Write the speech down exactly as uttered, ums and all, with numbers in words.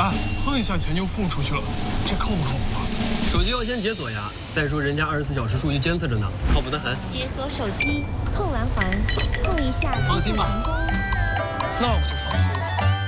啊，碰一下钱就付出去了，这靠不靠谱啊？ 手机要先解锁呀。再说人家二十四小时数据监测着呢，靠谱得很。 解锁手机，碰完环，碰一下。 放心吧， 那我就放心了。